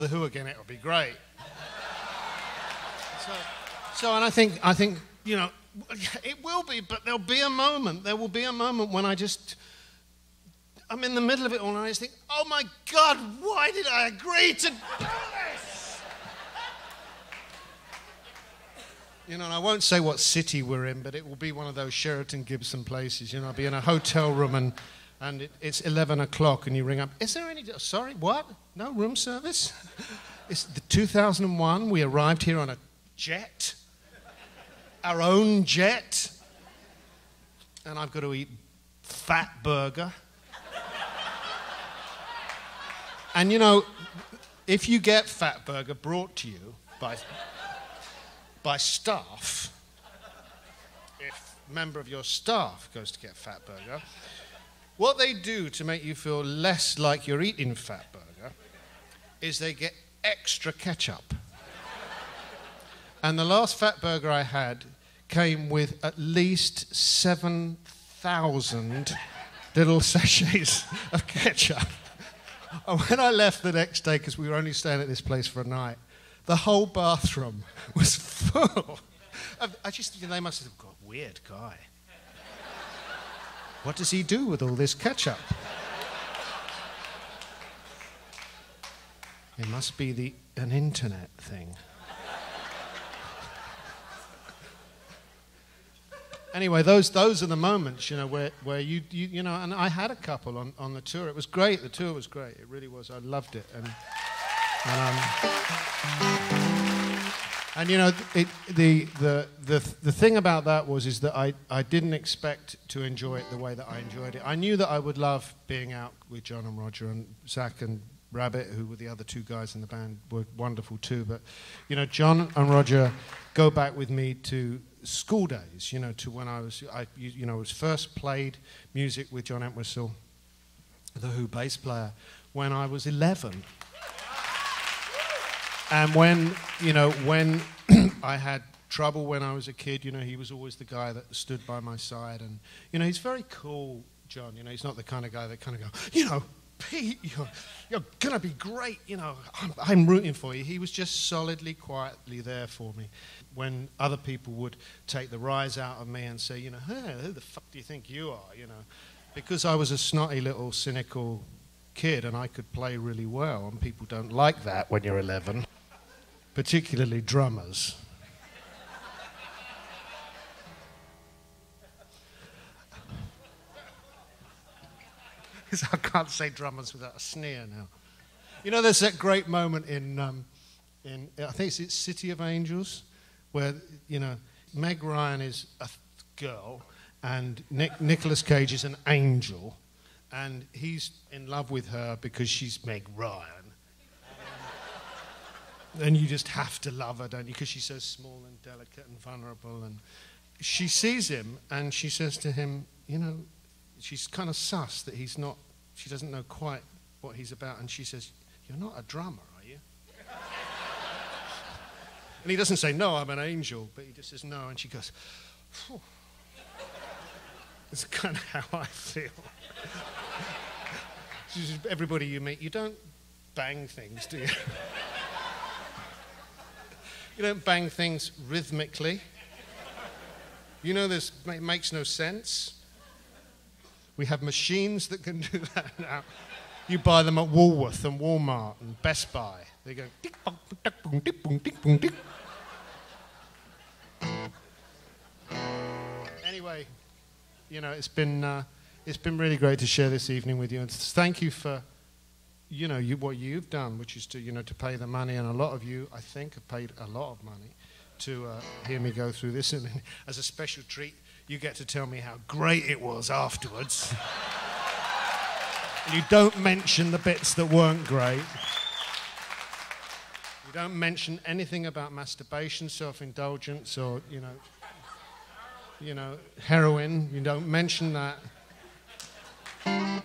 The Who again, it would be great. And I think, you know, it will be, but there will be a moment when I'm in the middle of it all and I just think, oh my God, why did I agree to do this? You know, and I won't say what city we're in, but it will be one of those Sheraton Gibson places. You know, I'll be in a hotel room and it's 11 o'clock and you ring up, is there any, sorry, what? No room service? It's the 2001, we arrived here on a jet, our own jet, and I've got to eat fat burger. And you know, if you get fat burger brought to you by staff, if a member of your staff goes to get fat burger, what they do to make you feel less like you're eating fat burger is they get extra ketchup. And the last fat burger I had came with at least 7,000 little sachets of ketchup. And when I left the next day, because we were only staying at this place for a night, the whole bathroom was full. They must have got a weird guy. What does he do with all this ketchup? It must be an internet thing. Anyway, those are the moments, you know, where you know, and I had a couple on the tour. It was great. The tour was great. It really was. I loved it. And you know, the thing about that is that I didn't expect to enjoy it the way that I enjoyed it. I knew that I would love being out with John and Roger, and Zach and Rabbit, who were the other two guys in the band, were wonderful too. But you know, John and Roger go back with me to school days, you know, to when I was first played music with John Entwistle, the Who bass player, when I was 11. And when I had trouble when I was a kid, you know, he was always the guy that stood by my side. And, you know, he's very cool, John. You know, he's not the kind of guy that kind of go, you know, Pete, you're going to be great, you know, I'm rooting for you. He was just solidly, quietly there for me. When other people would take the rise out of me and say, you know, hey, who the fuck do you think you are, you know? Because I was a snotty little cynical kid and I could play really well, and people don't like that when you're 11, particularly drummers. I can't say drummers without a sneer now. You know, there's that great moment in I think it's City of Angels, where, you know, Meg Ryan is a girl and Nicolas Cage is an angel, and he's in love with her because she's Meg Ryan. And you just have to love her, don't you? Because she's so small and delicate and vulnerable. And she sees him and she says to him, you know, she's kind of sus that she doesn't know quite what he's about. And she says, you're not a drummer, are you? And he doesn't say, no, I'm an angel. But he just says, no. And she goes, phew. It's kind of how I feel. She says, everybody you meet, you don't bang things, do you? You don't bang things rhythmically. You know, this makes no sense. We have machines that can do that now. You buy them at Woolworth and Walmart and Best Buy. They go tick bong tick bong tick bong tick bong tick. Anyway, you know, it's been really great to share this evening with you, and thank you for, you know, what you've done, which is to, you know, to pay the money, and a lot of you, I think, have paid a lot of money to hear me go through this, and as a special treat, you get to tell me how great it was afterwards. And you don't mention the bits that weren't great. You don't mention anything about masturbation, self-indulgence, or, you know, heroin. You don't mention that.